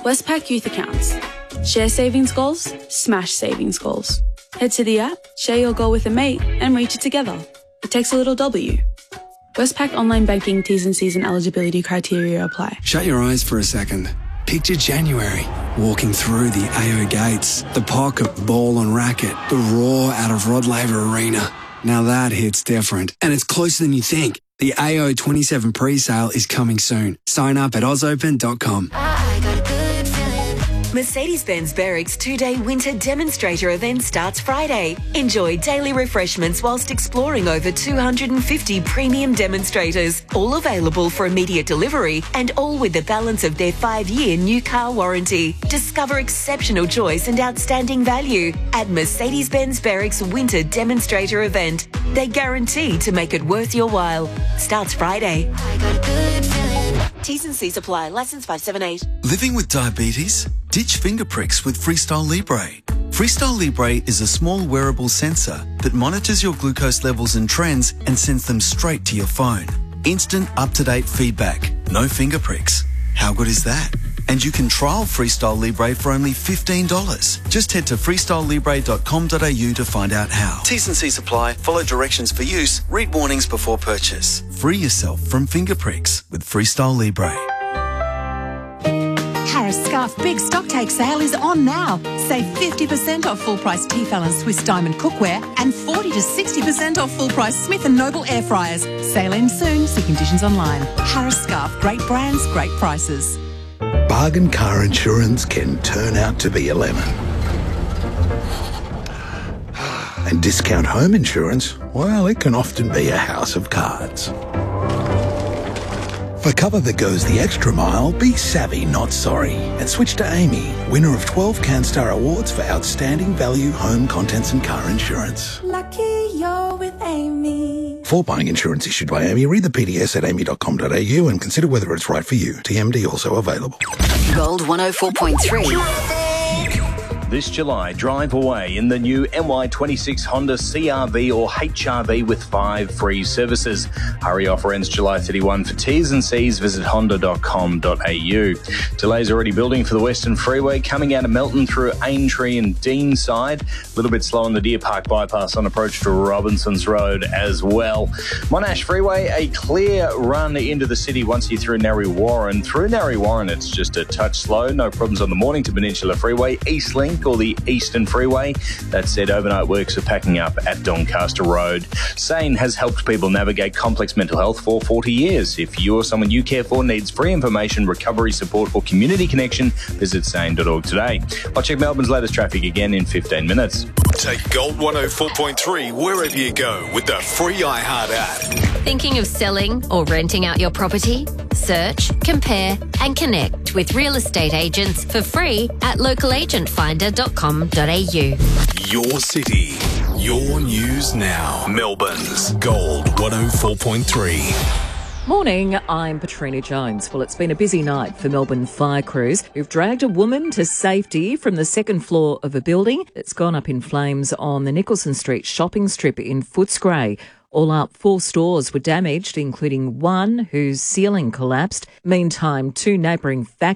Westpac Youth Accounts. Share savings goals, smash savings goals. Head to the app, share your goal with a mate, and reach it together. It takes a little W. Westpac Online Banking T's and C's and eligibility criteria apply. Shut your eyes for a second. Picture January, walking through the AO gates, the pocket ball and racket, the roar out of Rod Laver Arena. Now that hits different, and it's closer than you think. The AO 27 pre-sale is coming soon. Sign up at ozopen.com. Mercedes-Benz Berwick's 2-day winter demonstrator event starts Friday. Enjoy daily refreshments whilst exploring over 250 premium demonstrators, all available for immediate delivery and all with the balance of their 5-year new car warranty. Discover exceptional choice and outstanding value at Mercedes-Benz Berwick's winter demonstrator event. They guarantee to make it worth your while. Starts Friday. T's and C's apply. Licence 578. Living with diabetes? Ditch finger pricks with Freestyle Libre. Freestyle Libre is a small wearable sensor that monitors your glucose levels and trends and sends them straight to your phone. Instant, up-to-date feedback. No finger pricks. How good is that? And you can trial Freestyle Libre for only $15. Just head to freestylelibre.com.au to find out how. T's and C's apply. Follow directions for use. Read warnings before purchase. Free yourself from finger pricks with Freestyle Libre. Harris Scarf Big Stocktake Sale is on now. Save 50% off full-price Tefal and Swiss Diamond cookware and 40 to 60% off full-price Smith & Noble air fryers. Sale ends soon. See conditions online. Harris Scarf. Great brands, great prices. Bargain car insurance can turn out to be a lemon. And discount home insurance, well, it can often be a house of cards. For cover that goes the extra mile, be savvy, not sorry. And switch to Amy, winner of 12 CanStar Awards for outstanding value home contents and car insurance. Lucky you're with Amy. For buying insurance issued by Amy, read the PDS at amy.com.au and consider whether it's right for you. TMD also available. Gold 104.3. This July, drive away in the new NY26 Honda CR-V or HR-V with 5 free services. Hurry offer ends July 31. For T's and C's, visit honda.com.au. Delays already building for the Western Freeway, coming out of Melton through Aintree and Deanside. A little bit slow on the Deer Park bypass on approach to Robinson's Road as well. Monash Freeway, a clear run into the city once you're through Narre Warren. Through Narre Warren, it's just a touch slow. No problems on the Mornington Peninsula Freeway, East Link or the Eastern Freeway. That said, overnight works are packing up at Doncaster Road. SANE has helped people navigate complex mental health for 40 years. If you or someone you care for needs free information, recovery support or community connection, visit sane.org today. I'll check Melbourne's latest traffic again in 15 minutes. Take Gold 104.3 wherever you go with the free iHeart app. Thinking of selling or renting out your property? Search, compare and connect with real estate agents for free at localagentfinder.com.au. Your city, your news now. Melbourne's Gold 104.3. Morning, I'm Patrina Jones. Well, it's been a busy night for Melbourne fire crews who've dragged a woman to safety from the second floor of a building that's gone up in flames on the Nicholson Street shopping strip in Footscray. All up, 4 stores were damaged, including one whose ceiling collapsed. Meantime, 2 neighbouring factories